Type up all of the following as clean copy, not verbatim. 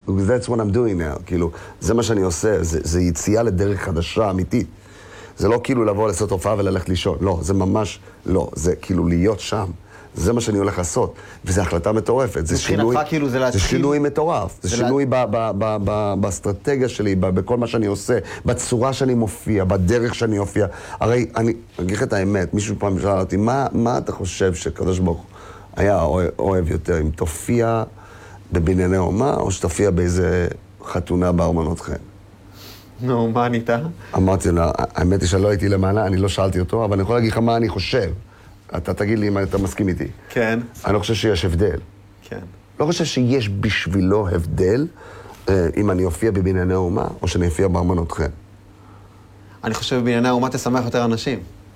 That's what I'm doing now. כאילו, זה מה שאני עושה, זה יציאה לדרך חדשה, אמיתית. זה לא כאילו לבוא לעשות הופעה וללכת לישון. לא, זה ממש לא. זה כאילו להיות שם. זה מה שאני הולך לעשות. וזו החלטה מטורפת. זה שינוי, כאילו זה שינוי מטורף. זה שינוי באסטרטגיה שלי, בכל מה שאני עושה, בצורה שאני מופיע, בדרך שאני מופיע. הרי אני אגיד לך את האמת, מישהו פעם שאל אותי, מה אתה חושב שקדוש ברוך הוא היה אוהב יותר, אם תופיע בבנייני אומה, או שתופיע באיזה חתונה בארמונות חן? נו, מה ענית? אמרתי לה, האמת היא שלא הייתי למעלה, אני לא שאלתי אותו, אבל אני יכול להגיד לך מה אני חושב. אתה תגיד לי אם אתה מסכים איתי. כן. אני לא חושב שיש הבדל. כן. לא חושב שיש בשבילו הבדל אם אני אופיע בבנייני אומה, או שאני אופיע בארמונות חן. אני חושב בבנייני האומה תשמח יותר אנשים.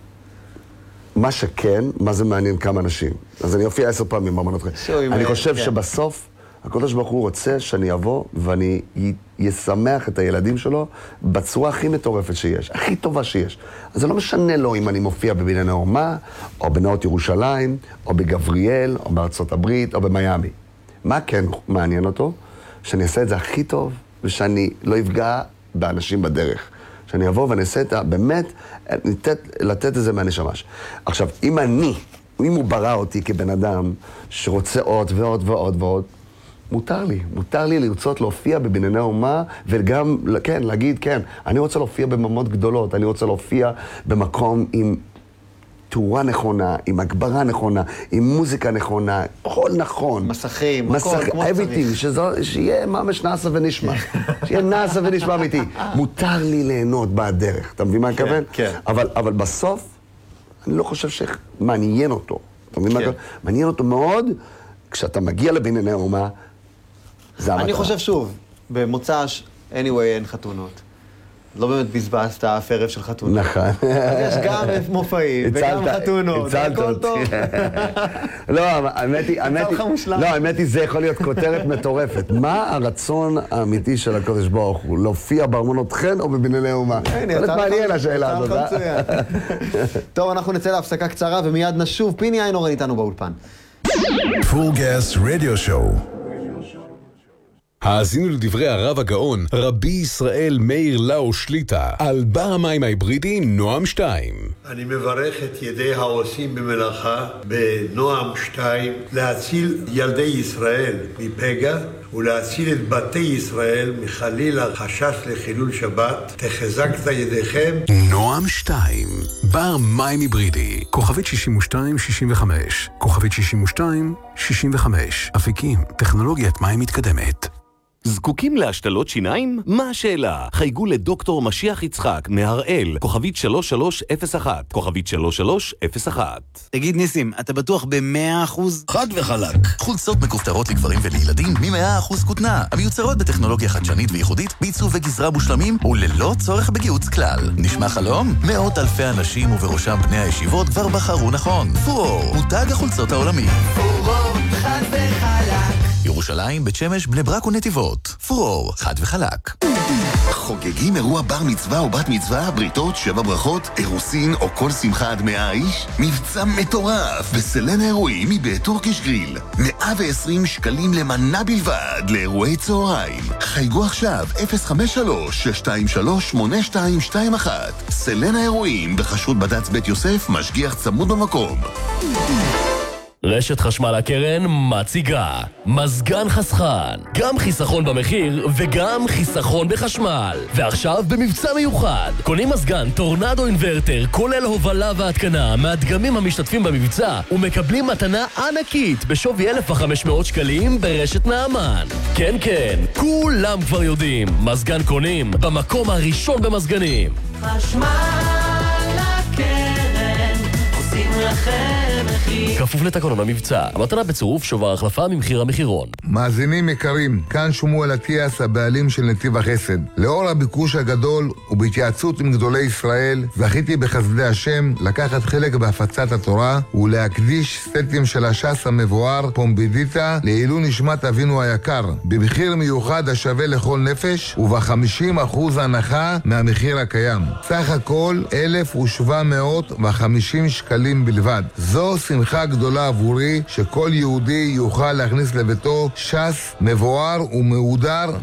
מה שכן, מה זה מעניין כמה אנשים. אז אני אופיע 10 פעמים בארמונות חן. אני חושב שבסוף, הקדוש ברוך הוא רוצה שאני אבוא ואני ישמח את הילדים שלו בצורה הכי מטורפת שיש, הכי טובה שיש. אז זה לא משנה לו אם אני מופיע בבנייני האומה, או בנאות ירושלים, או בגבריאל, או בארצות הברית, או במיימי. מה כן מעניין אותו? שאני אעשה את זה הכי טוב, ושאני לא אפגע באנשים בדרך. שאני אבוא ואני אעשה את זה, באמת, לתת את זה מהנשמש. עכשיו, אם הוא ברא אותי כבן אדם שרוצה עוד ועוד ועוד ועוד, מותר לי לרצות להופיע בבנייני האומה, וגם, כן, להגיד, כן, אני רוצה להופיע בממות גדולות, אני רוצה להופיע במקום עם תאורה נכונה, עם הגברה נכונה, עם מוזיקה נכונה, הכל נכון. מסכים, הכל, כמו שצריך. שיהיה ממש נעשה ונשמע. שיהיה נעשה ונשמע אמיתי. מותר לי ליהנות בדרך, אתה מבין מה אני מתכוון? כן. אבל בסוף, אני לא חושב שמעניין אותו. אתה מבין מה אני מתכוון? מעניין אותו מאוד, כשאתה מגיע לבנייני האומה, זה המטרה. אני חושב שוב, במוצ"ש, anyway, אין חתונות. לא באמת בזבזת אף ערב של חתונות. נכון. יש גם מופעים וגם חתונות. הכל טוב. לא, האמת היא, זה יכול להיות כותרת מטורפת. מה הרצון האמיתי של הקדוש ברוך הוא? להופיע בארמונות חן או בבנייני האומה? זה מעניין השאלה הזאת. טוב, אנחנו נצא להפסקה קצרה ומיד נשוב. פיני איינורן איתנו באולפן. Full Gas Radio Show. האזינו לדברי הרב הגאון, רבי ישראל מאיר לאו שליטה, על בר המים ההיברידי נועם 2. אני מברך את ידי העושים במלאכה בנועם 2 להציל ילדי ישראל מפגע ולהציל את בתי ישראל מחלילה חשש לחילול שבת. תחזקת ידיכם. נועם 2, בר מים היברידי, כוכבית 6265, כוכבית 6265, אפיקים, טכנולוגיית מים מתקדמת. זקוקים להשתלות שיניים? מה השאלה? חייגו לדוקטור משיח יצחק מהראל, כוכבית 3301, כוכבית 3301. תגיד ניסים, אתה בטוח ב100%? חד וחלק. חולצות מכופתרות לגברים ולילדים מ100% כותנה, המיוצרות בטכנולוגיה חדשנית וייחודית, בעיצוב וגזרה מושלמים וללא צורך בגיוץ כלל. נשמע חלום? מאות אלפי אנשים ובראשם בני הישיבות כבר בחרו נכון. פורור, מותג החולצות העולמי. פורור, חד וחלק. ירושלים, בית שמש, בני ברק ונתיבות. פורור, חד וחלק. חוגגים אירוע בר מצווה או בת מצווה, בריתות, 7 ברכות, אירוסין או כל שמחה עד 100 איש? מבצע מטורף בסלן האירועים מבית טורקיש גריל. 120 שקלים למנה בלבד לאירועי צהריים. חייגו עכשיו 053-623-8221. סלן האירועים בחשרות בד"ץ בית יוסף, משגיח צמוד במקום. רשת חשמל הקרן מציגה מזגן חסכן, גם חיסכון במחיר וגם חיסכון בחשמל. ועכשיו במבצע מיוחד, קונים מזגן טורנדו אינברטר כולל הובלה והתקנה מהדגמים המשתתפים במבצע ומקבלים מתנה ענקית בשווי 1,500 שקלים ברשת נעמן. כן, כולם כבר יודעים, מזגן קונים במקום הראשון במזגנים. חשמל הקרן עושים לכם מחיר. כפוף לתקנון המבצע. המתנה בצירוף שובר החלפה ממחיר המחירון. מאזינים יקרים, כאן שמואל אטיאס, הבעלים של נתיב החסד. לאור הביקוש הגדול ובהתייעצות עם גדולי ישראל, זכיתי בחסדי השם לקחת חלק בהפצת התורה ולהקדיש סטים של הש"ס המבואר פומבידיטה לעילוי נשמת אבינו היקר, במחיר מיוחד השווה לכל נפש וב-50% הנחה מהמחיר הקיים. סך הכל 1,750 שקלים בלבד. זו שמחה גדולה עבורי שכל יהודי יוכל להכניס לביתו ש"ס מבואר ומהודר